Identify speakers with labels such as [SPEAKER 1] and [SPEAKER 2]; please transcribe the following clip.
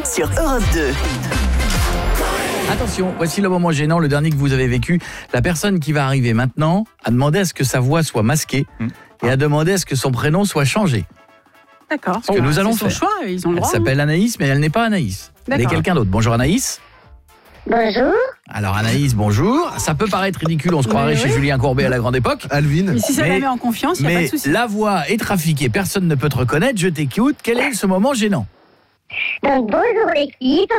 [SPEAKER 1] sur Europe 2.
[SPEAKER 2] Attention, voici le moment gênant, le dernier que vous avez vécu. La personne qui va arriver maintenant a demandé à ce que sa voix soit masquée et a demandé à ce que son prénom soit changé.
[SPEAKER 3] D'accord.
[SPEAKER 2] Ce que nous allons
[SPEAKER 3] c'est son
[SPEAKER 2] faire.
[SPEAKER 3] choix, ils ont le
[SPEAKER 2] Elle
[SPEAKER 3] droit.
[SPEAKER 2] s'appelle Anaïs, mais elle n'est pas Anaïs. Elle est
[SPEAKER 3] D'accord.
[SPEAKER 2] quelqu'un d'autre. Bonjour Anaïs.
[SPEAKER 4] Bonjour.
[SPEAKER 2] Alors Anaïs, bonjour. Ça peut paraître ridicule, on se croirait chez Julien Courbet à la grande époque.
[SPEAKER 5] Alvin.
[SPEAKER 3] Mais si ça
[SPEAKER 2] Mais-
[SPEAKER 3] la met en confiance, il n'y a pas de
[SPEAKER 2] Mais
[SPEAKER 3] souci.
[SPEAKER 2] la voix est trafiquée, personne ne peut te reconnaître, je t'écoute. Quel est ce moment gênant ?
[SPEAKER 4] Donc bonjour l'équipe,